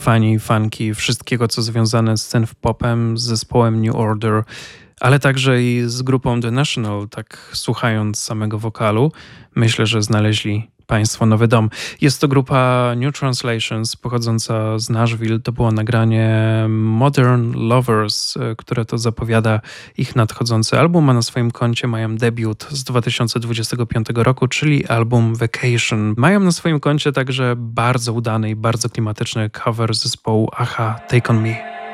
fani, fanki wszystkiego, co związane z synth-popem, z zespołem New Order, ale także i z grupą The National, tak słuchając samego wokalu, myślę, że znaleźli Państwo nowy dom. Jest to grupa New Translations pochodząca z Nashville. To było nagranie Modern Lovers, które to zapowiada ich nadchodzący album, a na swoim koncie mają debiut z 2025 roku, czyli album Vacation. Mają na swoim koncie także bardzo udany i bardzo klimatyczny cover zespołu Aha, Take On Me.